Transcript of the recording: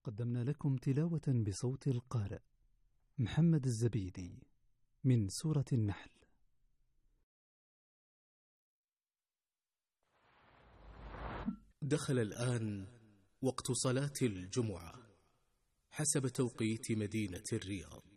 قدمنا لكم تلاوة بصوت القارئ محمد الزبيدي من سورة النحل. دخل الآن وقت صلاة الجمعة حسب توقيت مدينة الرياض.